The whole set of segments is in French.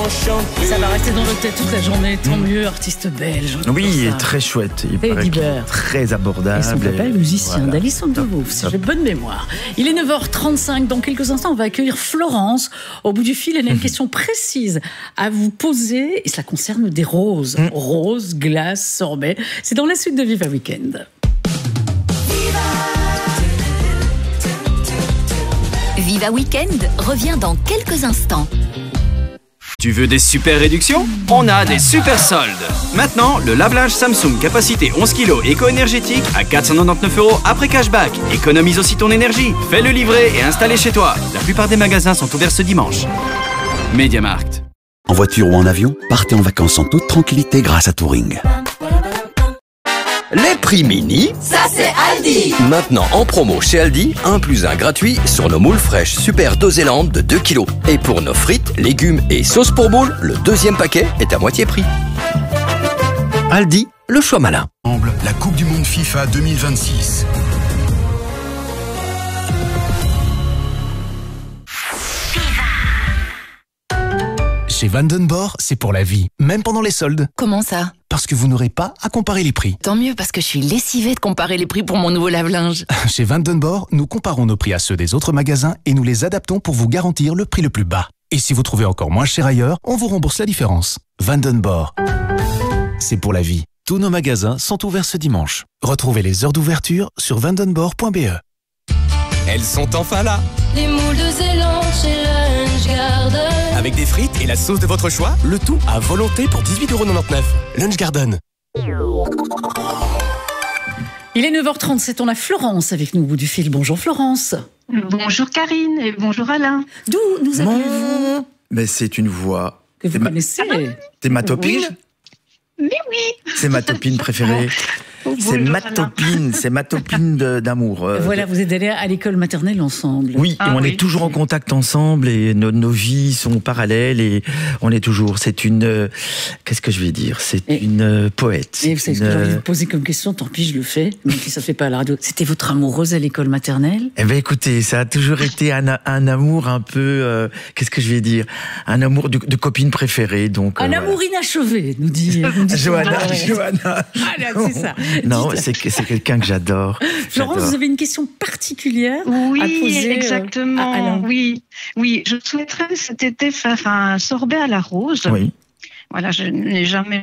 Ça va rester dans notre tête toute la journée, tant mieux, artiste belge. Oui, et très chouette. Il paraît qu'il est très abordable. Et son papa est musicien, voilà. d'Alison Deveau, si j'ai bonne mémoire. Il est 9h35, dans quelques instants, on va accueillir Florence. Au bout du fil, elle a une question précise à vous poser, et cela concerne des roses. Roses, glace, sorbet. C'est dans la suite de Viva Weekend. Viva Weekend revient dans quelques instants. Tu veux des super réductions? On a des super soldes. Maintenant, le lave-linge Samsung capacité 11 kg éco-énergétique à 499 € après cashback. Économise aussi ton énergie. Fais-le livrer et installer chez toi. La plupart des magasins sont ouverts ce dimanche. MediaMarkt. En voiture ou en avion, partez en vacances en toute tranquillité grâce à Touring. Les prix mini, Ça, c'est Aldi. maintenant en promo chez Aldi, 1 + 1 gratuit sur nos moules fraîches Super Doséland de 2 kg. Et pour nos frites, légumes et sauces pour moules, le deuxième paquet est à moitié prix. Aldi, le choix malin. La Coupe du Monde FIFA 2026. Chez Vandenborg, c'est pour la vie, même pendant les soldes. Comment ça? Parce que vous n'aurez pas à comparer les prix. Tant mieux, parce que je suis lessivée de comparer les prix pour mon nouveau lave-linge. Chez Vandenborg, nous comparons nos prix à ceux des autres magasins et nous les adaptons pour vous garantir le prix le plus bas. Et si vous trouvez encore moins cher ailleurs, on vous rembourse la différence. Vandenborg, c'est pour la vie. Tous nos magasins sont ouverts ce dimanche. Retrouvez les heures d'ouverture sur vandenborg.be. Elles sont enfin là. Les moules de Zélande chez Lunch Garden. Avec des frites et la sauce de votre choix, le tout à volonté pour 18,99 €. Lunch Garden. Il est 9h37, on a Florence avec nous au bout du fil. Bonjour Florence. Bonjour Karine et bonjour Alain. D'où nous appelez-vous? Mais c'est une voix. Que vous connaissez. T'es ma copine? Mais oui. C'est ma copine préférée. C'est ma copine d'amour. Voilà, vous êtes allés à l'école maternelle ensemble. Oui, et on est toujours en contact ensemble et nos vies sont parallèles et on est toujours. C'est une. Qu'est-ce que je vais dire? C'est une poète. Et vous savez ce que j'ai envie de vous poser comme question, tant pis, je le fais, même si ça ne fait pas à la radio. C'était votre amoureuse à l'école maternelle? Eh bien, écoutez, ça a toujours été un amour un peu. Qu'est-ce que je vais dire? Un amour de copine préférée. Donc, un amour inachevé, nous dit Johanna. Ah là, c'est ça. Non, c'est quelqu'un que j'adore. Florence, vous avez une question particulière à poser exactement. à Alain. Oui, je souhaiterais cet été faire un sorbet à la rose. Oui. Voilà, je n'ai jamais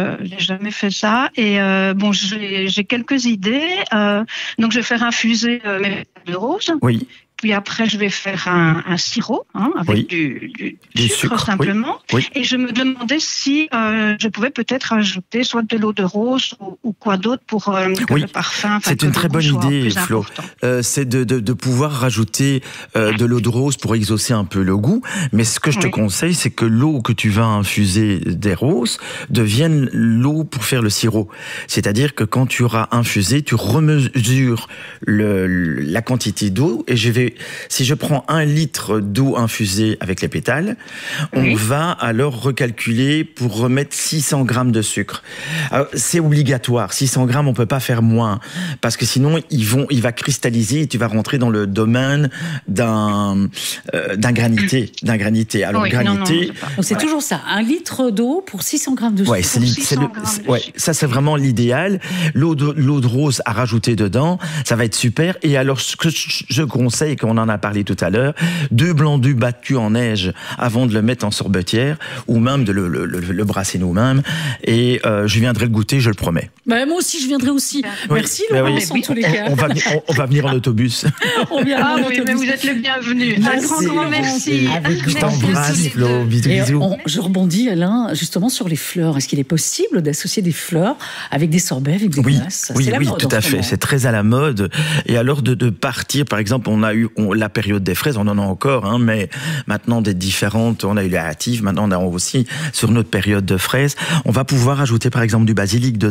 fait ça. Et bon, j'ai quelques idées. Donc, je vais faire infuser mes pétales de rose. Oui. Puis après, je vais faire un sirop avec du sucre simplement. Oui. Et je me demandais si je pouvais peut-être ajouter soit de l'eau de rose ou quoi d'autre pour que le parfum. C'est une très bonne idée, Flo. C'est de pouvoir rajouter de l'eau de rose pour exaucer un peu le goût. Mais ce que je te conseille, c'est que l'eau que tu vas infuser des roses devienne l'eau pour faire le sirop. C'est-à-dire que quand tu auras infusé, tu remesures la quantité d'eau et si je prends 1 litre d'eau infusée avec les pétales, on va alors recalculer pour remettre 600 grammes de sucre. C'est obligatoire. 600 grammes, on peut pas faire moins. Parce que sinon, il va cristalliser et tu vas rentrer dans le domaine d'un granité. Alors, granité. Donc, c'est toujours ça. 1 litre d'eau pour 600 grammes de sucre. Ça, c'est vraiment l'idéal. L'eau de rose à rajouter dedans, ça va être super. Et alors, ce que je conseille, qu'on en a parlé tout à l'heure, 2 blancs d'œufs battus en neige avant de le mettre en sorbetière, ou même de le brasser nous-mêmes. Et je viendrai le goûter, je le promets. Bah, moi aussi, je viendrai aussi. Merci Laurence, en tous les cas. On va venir en autobus. Mais vous êtes le bienvenu. Un grand merci. Je t'embrasse, Flo. Bisous. Je rebondis, Alain, justement sur les fleurs. Est-ce qu'il est possible d'associer des fleurs avec des sorbets, avec des glaces? Oui, tout à fait. C'est très à la mode. Et alors de partir, par exemple, on a eu la période des fraises, on en a encore, mais maintenant des différentes, on a eu les hâtives, maintenant on a aussi sur notre période de fraises, on va pouvoir ajouter par exemple du basilic dedans, on va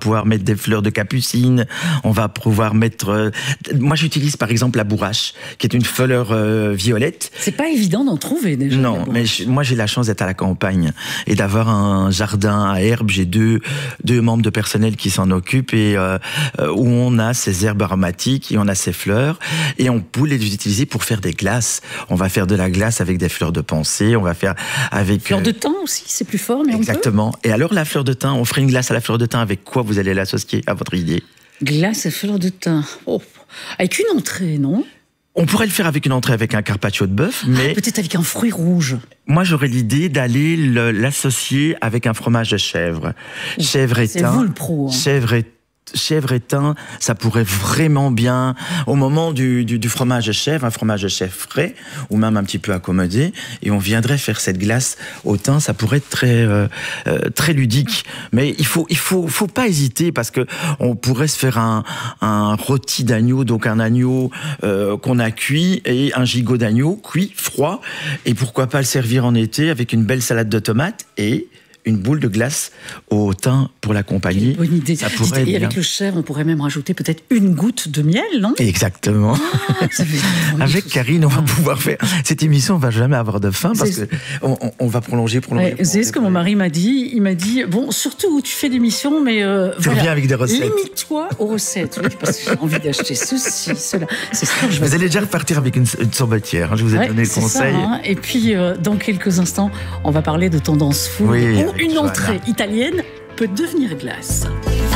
pouvoir mettre des fleurs de capucine, on va pouvoir mettre... moi, j'utilise par exemple la bourrache, qui est une fleur violette. C'est pas évident d'en trouver déjà. Non, mais moi, j'ai la chance d'être à la campagne et d'avoir un jardin à herbes. J'ai deux membres de personnel qui s'en occupent et où on a ces herbes aromatiques et on a ces fleurs et on peut les utiliser pour faire des glaces. On va faire de la glace avec des fleurs de pensée, on va faire avec... Fleur de thym aussi, c'est plus fort, mais exactement. on peut. Et alors la fleur de thym, on ferait une glace à la fleur de thym, avec quoi vous allez l'associer à votre idée? Glace à fleur de thym. Oh. Avec une entrée, non? On pourrait le faire avec une entrée avec un carpaccio de bœuf, mais... peut-être avec un fruit rouge. Moi, j'aurais l'idée d'aller l'associer avec un fromage de chèvre. Chèvre et thym. C'est vous le pro. Hein. Chèvre et thym, ça pourrait vraiment bien, au moment du fromage de chèvre, un fromage de chèvre frais, ou même un petit peu accommodé, et on viendrait faire cette glace au thym, ça pourrait être très ludique. Mais il faut pas hésiter, parce que on pourrait se faire un rôti d'agneau, donc un agneau qu'on a cuit, et un gigot d'agneau cuit, froid, et pourquoi pas le servir en été avec une belle salade de tomates, et une boule de glace au thym pour l'accompagner. Bonne idée. Ça pourrait et avec le chèvre, on pourrait même rajouter peut-être une goutte de miel, non? Exactement. Avec Karine, on va pouvoir faire... Cette émission, on va jamais avoir de fin parce que on va prolonger. C'est ce que mon mari m'a dit. Il m'a dit, bon, surtout tu fais l'émission, mais tu reviens avec des recettes. Limite-toi aux recettes. Oui, parce que j'ai envie d'acheter ceci, cela. C'est ça que je Vous allez déjà repartir avec une sorbetière. Je vous ai donné le conseil. Ça, hein. Et puis, dans quelques instants, on va parler de tendance food. Oui. Une entrée italienne peut devenir glace.